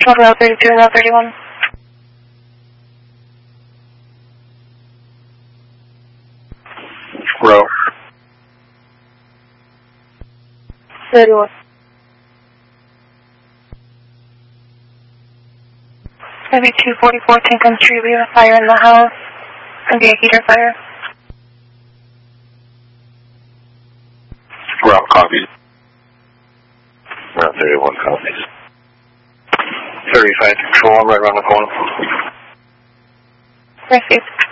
Route 32 and Route 31. Route 31. Maybe 244 Tinkham Street. We have a fire in the house. It's going to be a heater fire. Route copies. Route 31 copies. 35 control, I'm right around the corner. Received.